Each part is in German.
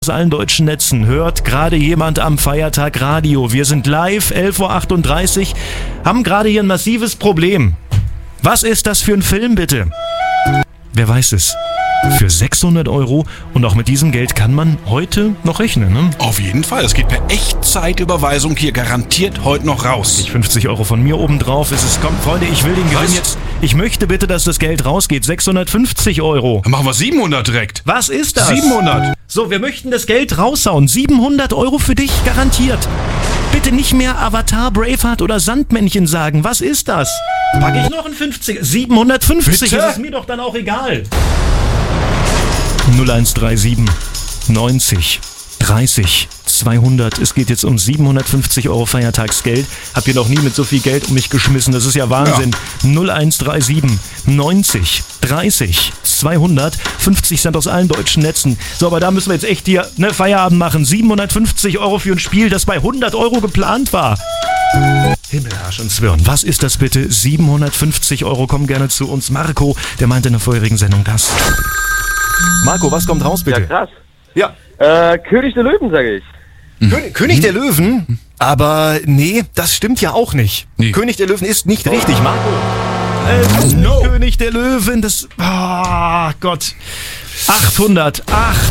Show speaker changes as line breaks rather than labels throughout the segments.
aus allen deutschen Netzen. Hört gerade jemand am Feiertag Radio. Wir sind live, 11.38 Uhr, haben gerade hier ein massives Problem. Was ist das für ein Film, bitte? Wer weiß es? Für 600 € und auch mit diesem Geld kann man heute noch rechnen, ne?
Auf jeden Fall, es geht per Echtzeitüberweisung hier garantiert heute noch raus.
Ich 50 € von mir obendrauf. Kommt, Freunde, ich will den Gewinn jetzt. Ich möchte bitte, dass das Geld rausgeht. 650 €.
Dann machen wir 700 direkt.
Was ist das?
700.
So, wir möchten das Geld raushauen. 700 € für dich, garantiert. Bitte nicht mehr Avatar, Braveheart oder Sandmännchen sagen. Was ist das? Pack ich noch ein 50? 750,
bitte?
ist es mir doch dann auch egal. 0137 90 30 200. Es geht jetzt um 750 € Feiertagsgeld. Hab hier noch nie mit so viel Geld um mich geschmissen. Das ist ja Wahnsinn. Ja. 0137 90 30 200. 50 Cent aus allen deutschen Netzen. So, aber da müssen wir jetzt echt hier Feierabend machen. 750 € für ein Spiel, das bei 100 € geplant war. Himmel, Arsch und Zwirn. Was ist das bitte? 750 €. Komm gerne zu uns. Marco, der meinte in der vorherigen Sendung das. Marco, was kommt raus, bitte?
Ja, krass.
Ja.
König der Löwen, sage ich.
König der Löwen? Aber nee, das stimmt ja auch nicht. Nee. König der Löwen ist nicht richtig, Marco. No. König der Löwen, das... Oh Gott. 800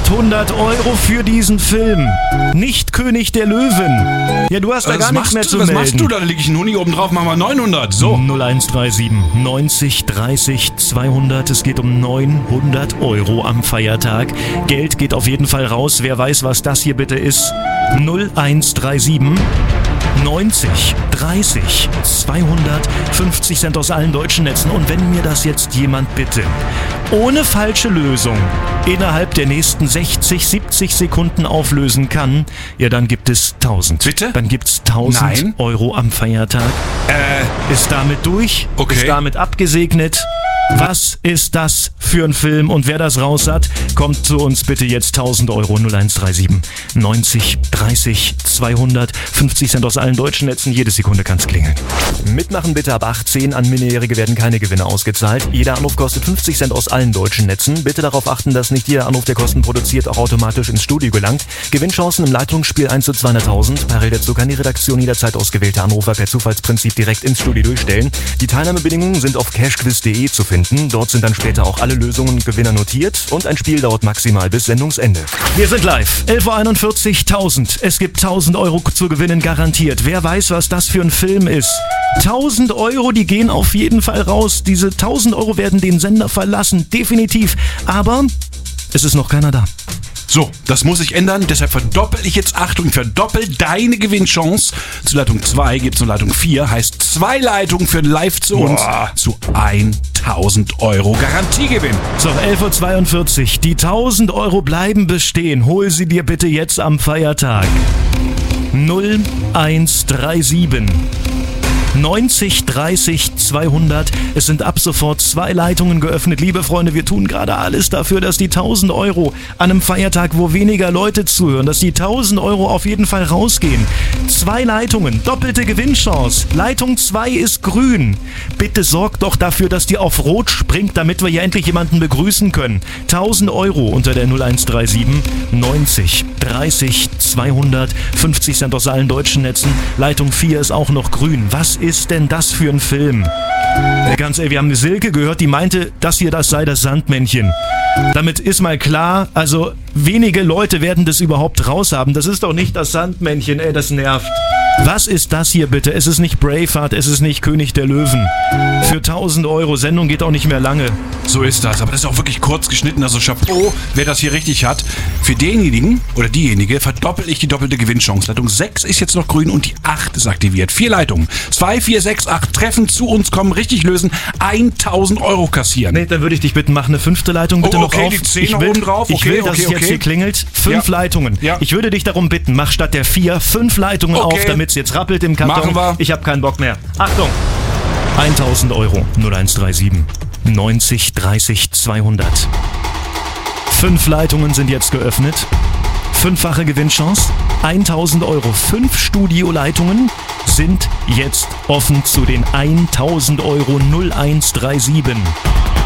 € für diesen Film. Nicht König der Löwen. Ja, du hast da gar nichts mehr zu melden.
Was machst du da? Da liege ich einen Huni oben drauf, machen wir 900. So.
0137 90 30 200. Es geht um 900 € am Feiertag. Geld geht auf jeden Fall raus. Wer weiß, was das hier bitte ist? 0137 90 30 200. 50 Cent aus allen deutschen Netzen. Und wenn mir das jetzt jemand bitte ohne falsche Lösung innerhalb der nächsten 60, 70 Sekunden auflösen kann, ja, dann gibt es 1000.
Bitte?
Dann gibt's 1000 € am Feiertag. Ist damit durch?
Okay.
Ist damit abgesegnet? Was ist das für ein Film? Und wer das raus hat, kommt zu uns bitte jetzt 1000 €. 0137 90 30 200. 50 Cent aus allen deutschen Netzen. Jede Sekunde kann's klingeln. Mitmachen bitte ab 18. An Minderjährige werden keine Gewinne ausgezahlt. Jeder Anruf kostet 50 Cent aus allen deutschen Netzen. Bitte darauf achten, dass nicht jeder Anruf, der Kosten produziert, auch automatisch ins Studio gelangt. Gewinnchancen im Leitungsspiel 1 zu 200.000. Parallel dazu kann die Redaktion jederzeit ausgewählte Anrufer per Zufallsprinzip direkt ins Studio durchstellen. Die Teilnahmebedingungen sind auf cashquiz.de zu finden. Dort sind dann später auch alle Lösungen und Gewinner notiert und ein Spiel dauert maximal bis Sendungsende. Wir sind live. 11.41 Uhr, 1000. Es gibt 1000 € zu gewinnen, garantiert. Wer weiß, was das für ein Film ist? 1000 €, die gehen auf jeden Fall raus. Diese 1000 € werden den Sender verlassen, definitiv. Aber es ist noch keiner da.
So, das muss sich ändern, deshalb verdoppel ich jetzt, Achtung, verdoppel deine Gewinnchance. Zu Leitung 2 gibt's eine Leitung 4, heißt 2 Leitungen für live zu uns zu 1000 € Garantiegewinn.
So, 11.42 Uhr, die 1000 € bleiben bestehen. Hol sie dir bitte jetzt am Feiertag. 0137 90 30 200. Es sind ab sofort 2 Leitungen geöffnet. Liebe Freunde, wir tun gerade alles dafür, dass die 1000 € an einem Feiertag, wo weniger Leute zuhören, dass die 1000 € auf jeden Fall rausgehen. 2 Leitungen, doppelte Gewinnchance. Leitung 2 ist grün. Bitte sorgt doch dafür, dass die auf Rot springt, damit wir hier endlich jemanden begrüßen können. 1000 € unter der 0137 90 30 200. 50 Cent aus allen deutschen Netzen. Leitung 4 ist auch noch grün. Was ist denn das für ein Film? Ganz ehrlich, wir haben eine Silke gehört, die meinte, das sei das Sandmännchen. Damit ist mal klar, also wenige Leute werden das überhaupt raushaben. Das ist doch nicht das Sandmännchen, das nervt. Was ist das hier bitte? Es ist nicht Braveheart, es ist nicht König der Löwen. Für 1000 €, Sendung geht auch nicht mehr lange.
So ist das, aber das ist auch wirklich kurz geschnitten, also Chapeau, wer das hier richtig hat. Für denjenigen oder diejenige verdoppel ich die doppelte Gewinnchance. Leitung 6 ist jetzt noch grün und die 8 ist aktiviert. 4 Leitungen. 2, 4, 6, 8 treffen zu uns, kommen, richtig lösen, 1000 € kassieren.
Nee, dann würde ich dich bitten, mach eine 5. Leitung bitte noch auf.
Die 10 noch oben drauf.
Ich will, dass es jetzt hier klingelt. 5 Leitungen.
Ja.
Ich würde dich darum bitten, mach statt der 4 5 Leitungen auf, damit es jetzt rappelt im Karton.
Machen wir.
Ich habe keinen Bock mehr. Achtung! 1000 €. 0137 90 30 200. 5 Leitungen sind jetzt geöffnet. 5-fache Gewinnchance. 1000 €. 5 Studioleitungen sind jetzt offen zu den 1000 €. 0137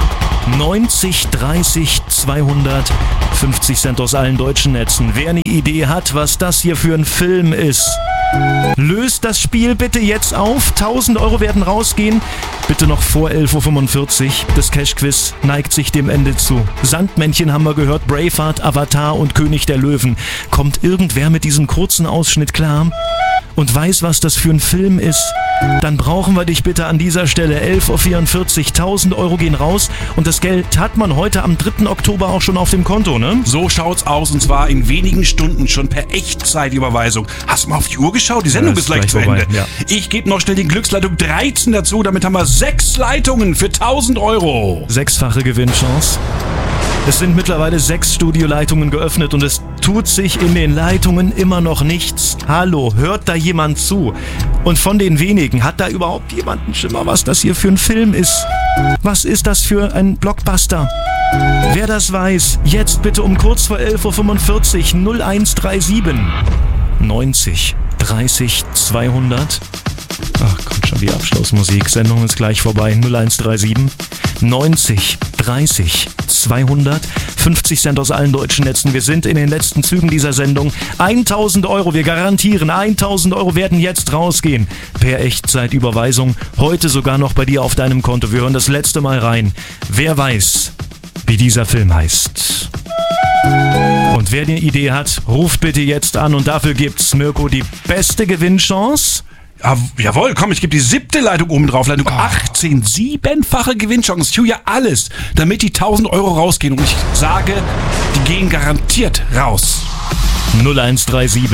90 30 200, 50 Cent aus allen deutschen Netzen. Wer eine Idee hat, was das hier für ein Film ist, löst das Spiel bitte jetzt auf. 1000 Euro werden rausgehen. Bitte noch vor 11.45 Uhr. Das Cash-Quiz neigt sich dem Ende zu. Sandmännchen haben wir gehört, Braveheart, Avatar und König der Löwen. Kommt irgendwer mit diesem kurzen Ausschnitt klar und weiß, was das für ein Film ist? Dann brauchen wir dich bitte an dieser Stelle. 11.44 Uhr, 1000 Euro gehen raus und das Geld hat man heute am 3. Oktober auch schon auf dem Konto, ne?
So schaut's aus und zwar in wenigen Stunden schon per Echtzeitüberweisung. Hast du mal auf die Uhr geschaut? Die Sendung ist gleich zu Ende.
Ja.
Ich gebe noch schnell die Glücksleitung 13 dazu. Damit haben wir 6 Leitungen für 1000 Euro.
6-fache Gewinnchance. Es sind mittlerweile 6 Studioleitungen geöffnet und es tut sich in den Leitungen immer noch nichts. Hallo, hört da jemand zu? Und von den wenigen, hat da überhaupt jemand einen Schimmer, was das hier für ein Film ist? Was ist das für ein Blockbuster? Wer das weiß, jetzt bitte um kurz vor 11.45 Uhr 0137 90 30 200. Ach, kommt schon die Abschlussmusik. Sendung ist gleich vorbei. 0137 90 30 200. 50 Cent aus allen deutschen Netzen. Wir sind in den letzten Zügen dieser Sendung. 1000 Euro, wir garantieren, 1000 Euro werden jetzt rausgehen. Per Echtzeitüberweisung. Heute sogar noch bei dir auf deinem Konto. Wir hören das letzte Mal rein. Wer weiß, wie dieser Film heißt? Und wer die Idee hat, ruft bitte jetzt an und dafür gibt's, Mirko, die beste Gewinnchance.
Jawohl, komm, ich gebe die 7. Leitung oben drauf. Leitung 18, 7-fache Gewinnchance. Ich tue ja alles, damit die 1000 Euro rausgehen. Und ich sage, die gehen garantiert raus.
0137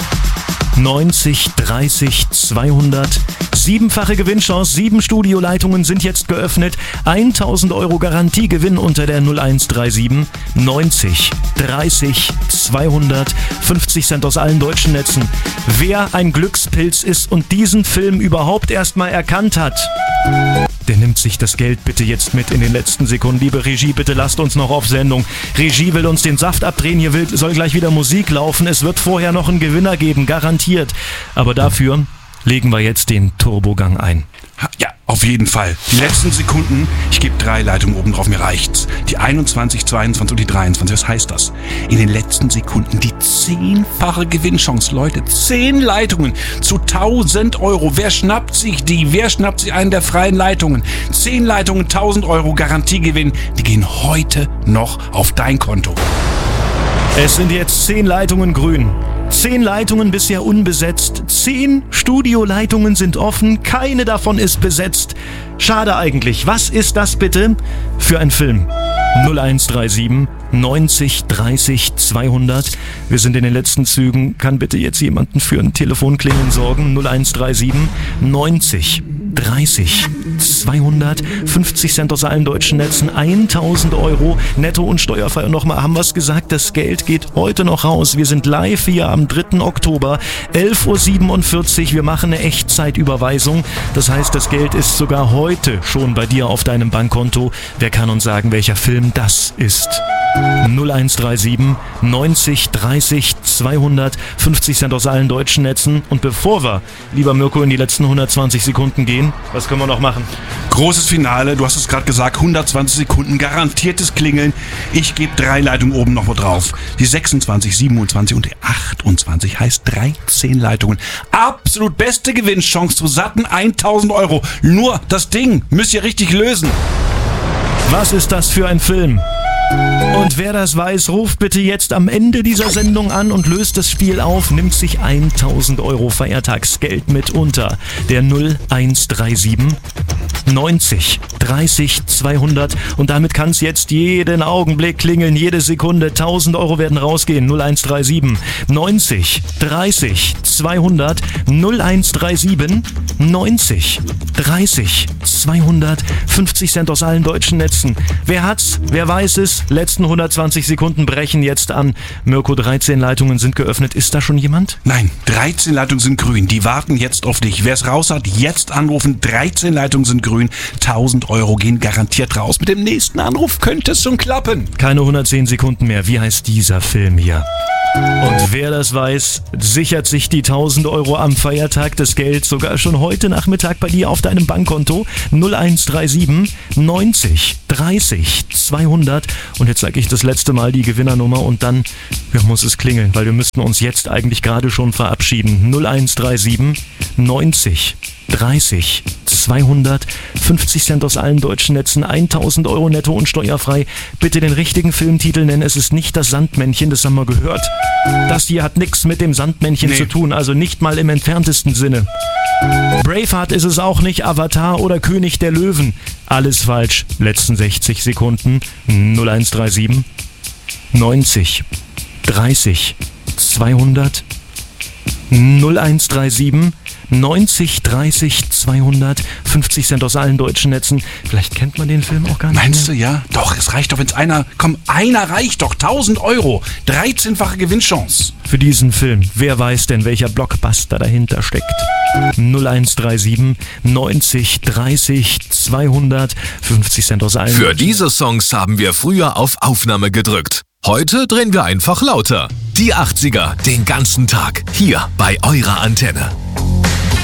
90 30 200. 7-fache Gewinnchance, 7 Studioleitungen sind jetzt geöffnet. 1000 Euro Garantiegewinn unter der 0137 90 30 200. 50 Cent aus allen deutschen Netzen. Wer ein Glückspilz ist und diesen Film überhaupt erstmal erkannt hat, der nimmt sich das Geld bitte jetzt mit in den letzten Sekunden. Liebe Regie, bitte lasst uns noch auf Sendung. Regie will uns den Saft abdrehen, hier soll gleich wieder Musik laufen. Es wird vorher noch einen Gewinner geben, garantiert. Aber dafür legen wir jetzt den Turbogang ein.
Ja, auf jeden Fall. Die letzten Sekunden, ich gebe 3 Leitungen oben drauf, mir reicht's. Die 21, 22 und die 23, was heißt das? In den letzten Sekunden die 10-fache Gewinnchance, Leute. 10 Leitungen zu 1000 Euro. Wer schnappt sich die? Wer schnappt sich einen der freien Leitungen? 10 Leitungen, 1000 Euro Garantiegewinn. Die gehen heute noch auf dein Konto.
Es sind jetzt 10 Leitungen grün. 10 Leitungen bisher unbesetzt. 10 Studioleitungen sind offen. Keine davon ist besetzt. Schade eigentlich. Was ist das bitte für ein Film? 0137 90 30 200. Wir sind in den letzten Zügen. Kann bitte jetzt jemanden für ein Telefonklingeln sorgen? 0137 90 30 200. 50 Cent aus allen deutschen Netzen. 1000 Euro netto und steuerfrei. Und nochmal haben wir es gesagt, das Geld geht heute noch raus. Wir sind live hier am 3. Oktober, 11.47 Uhr. Wir machen eine Echtzeitüberweisung. Das heißt, das Geld ist sogar heute schon bei dir auf deinem Bankkonto. Wer kann uns sagen, welcher Film das ist? 0137 90 30 200. 50 Cent aus allen deutschen Netzen. Und bevor wir, lieber Mirko, in die letzten 120 Sekunden gehen, was können wir noch machen?
Großes Finale, du hast es gerade gesagt, 120 Sekunden, garantiertes Klingeln. Ich gebe 3 Leitungen oben noch mal drauf. Die 26, 27 und die 28 heißt 13 Leitungen. Absolut beste Gewinnchance zu satten 1000 Euro. Nur das Ding müsst ihr richtig lösen.
Was ist das für ein Film? Und wer das weiß, ruft bitte jetzt am Ende dieser Sendung an und löst das Spiel auf, nimmt sich 1000 Euro Feiertagsgeld mit unter der 0137 90 30 200 und damit kann es jetzt jeden Augenblick klingeln, jede Sekunde. 1000 Euro werden rausgehen. 0137 90 30 200 0137 90 30 200. 50 Cent aus allen deutschen Netzen. Wer hat's? Wer weiß es? Letzten 120 Sekunden brechen jetzt an. Mirko, 13 Leitungen sind geöffnet. Ist da schon jemand?
Nein, 13 Leitungen sind grün. Die warten jetzt auf dich. Wer es raus hat, jetzt anrufen. 13 Leitungen sind grün. 1000 Euro gehen garantiert raus. Mit dem nächsten Anruf könnte es schon klappen.
Keine 110 Sekunden mehr. Wie heißt dieser Film hier? Und Wer das weiß, sichert sich die 1000 Euro am Feiertag, das Geld sogar schon heute Nachmittag bei dir auf deinem Bankkonto. 0137 90 30 200. Und jetzt sage ich das letzte Mal die Gewinnernummer und dann muss es klingeln, weil wir müssten uns jetzt eigentlich gerade schon verabschieden. 0137 90 30 200, 50 Cent aus allen deutschen Netzen, 1000 Euro netto und steuerfrei. Bitte den richtigen Filmtitel nennen, es ist nicht das Sandmännchen, das haben wir gehört. Das hier hat nichts mit dem Sandmännchen zu tun, also nicht mal im entferntesten Sinne. Braveheart ist es auch nicht, Avatar oder König der Löwen. Alles falsch, letzten 60 Sekunden. 0137 90 30 200 0137 90 30 200, 50 Cent aus allen deutschen Netzen. Vielleicht kennt man den Film auch gar nicht.
Meinst du, ja? Doch, es reicht doch, wenn es einer reicht doch. 1000 Euro. 13-fache Gewinnchance.
Für diesen Film, wer weiß denn, welcher Blockbuster dahinter steckt? 0137 90 30 200, 50 Cent aus allen.
Für diese Songs haben wir früher auf Aufnahme gedrückt. Heute drehen wir einfach lauter. Die 80er, den ganzen Tag, hier bei eurer Antenne.